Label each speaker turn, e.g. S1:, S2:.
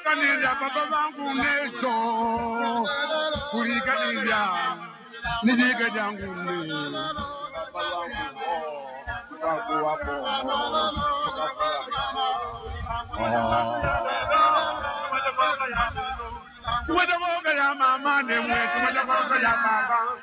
S1: kanida baba bangu neto kurikanida nijika jangu ne baba wapo Tumajaboga ya mama ne mwe tumajaboga ya baba